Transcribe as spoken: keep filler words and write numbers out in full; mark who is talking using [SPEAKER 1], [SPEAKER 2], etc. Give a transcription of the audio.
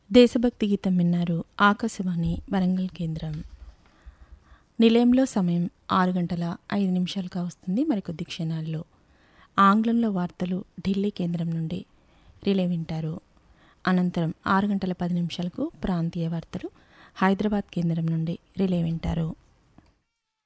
[SPEAKER 1] దేశభక్తి గీతం విన్నారు. ఆకాశవాణి వరంగల్ కేంద్రం. నిలయంలో సమయం ఆరు గంటల ఐదు నిమిషాలు కావస్తుంది. మరికొద్ది క్షణాల్లో ఆంగ్లంలో వార్తలు ఢిల్లీ కేంద్రం నుండి రిలే వింటారు. అనంతరం ఆరు గంటల పది నిమిషాలకు ప్రాంతీయ వార్తలు హైదరాబాద్ కేంద్రం నుండి రిలే వింటారు.